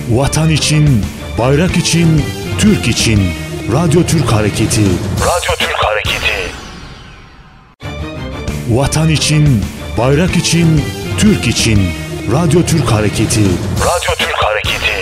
Vatan için, bayrak için, Türk için. Radyo Türk Hareketi. Radyo Türk Hareketi. Vatan için, bayrak için, Türk için. Radyo Türk Hareketi. Radyo Türk Hareketi.